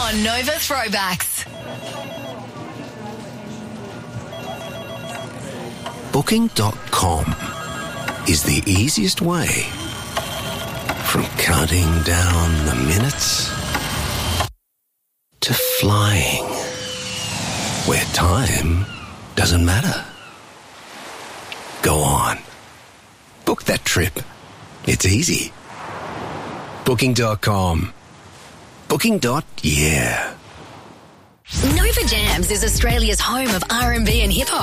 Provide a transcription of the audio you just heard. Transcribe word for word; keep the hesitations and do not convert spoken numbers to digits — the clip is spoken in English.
on Nova Throwbacks. Booking dot com is the easiest way from counting down the minutes to flying where time doesn't matter. Go on. Book that trip. It's easy. Booking dot com. Booking. Yeah. Nova Jams is Australia's home of R and B and hip hop.